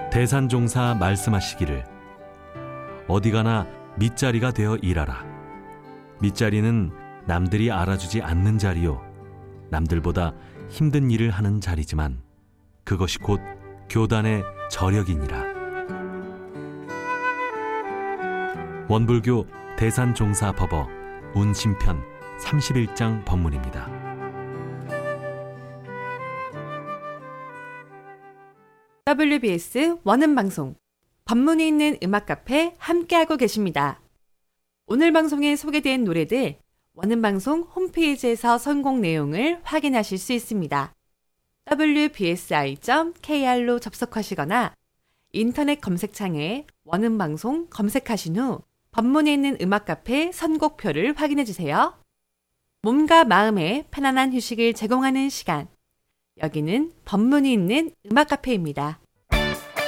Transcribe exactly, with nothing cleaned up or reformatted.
대산종사 말씀하시기를 어디 가나 밑자리가 되어 일하라. 밑자리는 남들이 알아주지 않는 자리요 남들보다 힘든 일을 하는 자리지만 그것이 곧 교단의 저력이니라. 원불교 대산종사법어 운심편 삼십일 장 법문입니다. 더블유비에스 원음방송 법문이 있는 음악카페 함께하고 계십니다. 오늘 방송에 소개된 노래들 원음방송 홈페이지에서 선곡 내용을 확인하실 수 있습니다. 더블유비에스아이 점 케이알로 접속하시거나 인터넷 검색창에 원음방송 검색하신 후 법문이 있는 음악카페 선곡표를 확인해주세요. 몸과 마음에 편안한 휴식을 제공하는 시간. 여기는 법문이 있는 음악카페입니다.